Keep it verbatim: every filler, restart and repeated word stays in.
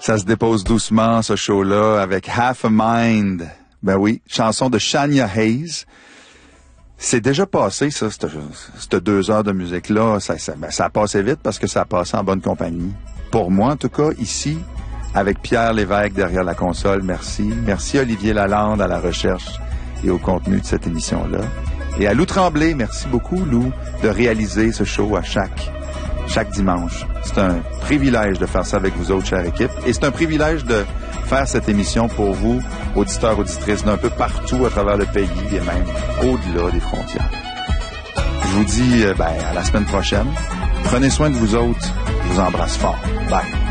Ça se dépose doucement, ce show-là, avec Half a Mind. Ben oui, chanson de Shania Hayes. C'est déjà passé, ça, cette, cette deux heures de musique-là. Ça, ça, ben, ça a passé vite parce que ça a passé en bonne compagnie. Pour moi, en tout cas, ici, avec Pierre Lévesque derrière la console, merci. Merci Olivier Lalande à la recherche et au contenu de cette émission-là. Et à Lou Tremblay, merci beaucoup, Lou, de réaliser ce show à chaque, chaque dimanche. C'est un privilège de faire ça avec vous autres, chère équipe. Et c'est un privilège de faire cette émission pour vous, auditeurs, auditrices, d'un peu partout à travers le pays et même au-delà des frontières. Je vous dis ben, à la semaine prochaine. Prenez soin de vous autres. Je vous embrasse fort. Bye.